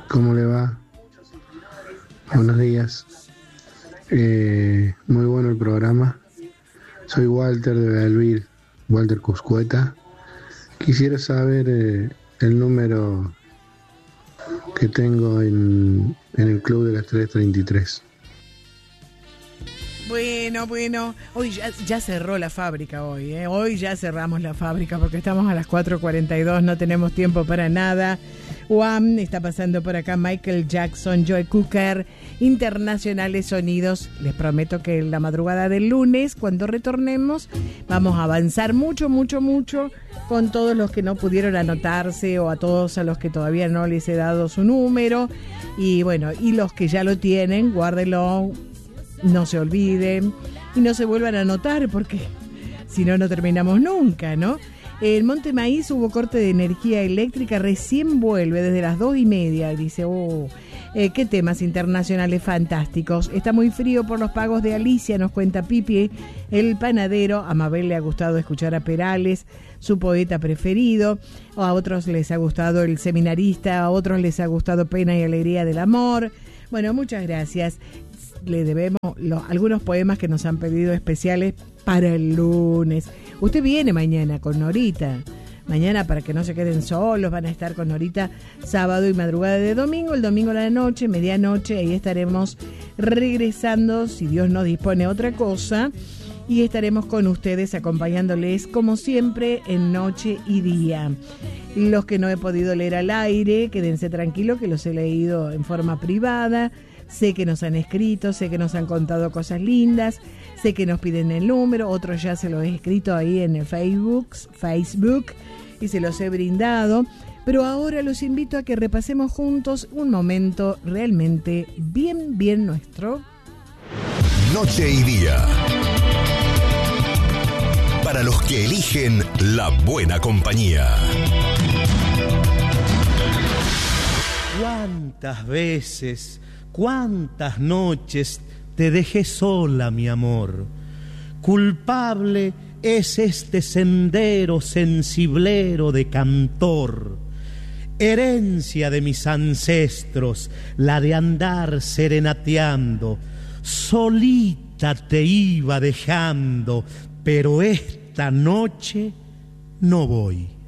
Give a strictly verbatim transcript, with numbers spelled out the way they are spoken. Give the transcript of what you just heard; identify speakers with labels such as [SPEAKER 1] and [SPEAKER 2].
[SPEAKER 1] ¿Cómo le va? Buenos días. Eh, muy bueno el programa. Soy Walter de Belville, Walter Cuscueta. Quisiera saber eh, el número que tengo en, en el club de las tres treinta y tres.
[SPEAKER 2] Bueno, bueno, hoy ya, ya cerró la fábrica hoy, ¿eh? Hoy ya cerramos la fábrica porque estamos a las cuatro cuarenta y dos, no tenemos tiempo para nada. Juan está pasando por acá, Michael Jackson, Joe Cooker, Internacionales Sonidos. Les prometo que en la madrugada del lunes, cuando retornemos, vamos a avanzar mucho, mucho, mucho con todos los que no pudieron anotarse o a todos a los que todavía no les he dado su número. Y bueno, y los que ya lo tienen, guárdenlo. No se olviden y no se vuelvan a anotar porque si no, no terminamos nunca, ¿no? En Monte Maíz hubo corte de energía eléctrica, recién vuelve desde las dos y media. Dice, oh, eh, qué temas internacionales fantásticos. Está muy frío por los pagos de Alicia, nos cuenta Pipi, el panadero. A Mabel le ha gustado escuchar a Perales, su poeta preferido. O a otros les ha gustado El Seminarista, a otros les ha gustado Pena y Alegría del Amor. Bueno, muchas gracias. Le debemos los, algunos poemas que nos han pedido especiales para el lunes. Usted viene mañana con Norita. Mañana, para que no se queden solos, van a estar con Norita sábado y madrugada de domingo. El domingo a la noche, medianoche, ahí estaremos regresando, si Dios nos dispone otra cosa. Y estaremos con ustedes acompañándoles, como siempre, en noche y día. Los que no he podido leer al aire, quédense tranquilos que los he leído en forma privada. Sé que nos han escrito, sé que nos han contado cosas lindas, sé que nos piden el número, otros ya se lo he escrito ahí en el Facebook, Facebook y se los he brindado. Pero ahora los invito a que repasemos juntos un momento realmente bien, bien nuestro.
[SPEAKER 3] Noche y día. Para los que eligen la buena compañía.
[SPEAKER 4] ¿Cuántas veces... cuántas noches te dejé sola, mi amor? Culpable es este sendero sensiblero de cantor, herencia de mis ancestros, la de andar serenateando. Solita te iba dejando, pero esta noche no voy.